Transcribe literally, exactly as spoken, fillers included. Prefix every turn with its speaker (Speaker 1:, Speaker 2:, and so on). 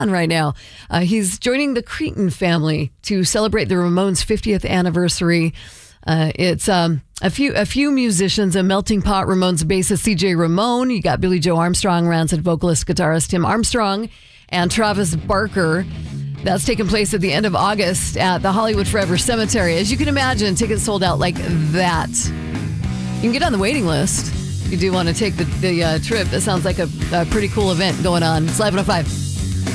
Speaker 1: on right now. Uh, he's joining the Cretan family to celebrate the Ramones' fiftieth anniversary. Uh, it's um, a few a few musicians, a melting pot. Ramones bassist C J Ramone. You got Billy Joe Armstrong, Rancid vocalist, guitarist Tim Armstrong, and Travis Barker. That's taking place at the end of August at the Hollywood Forever Cemetery. As you can imagine, tickets sold out like that. You can get on the waiting list if you do want to take the, the uh, trip. It sounds like a, a pretty cool event going on. It's Live one oh five.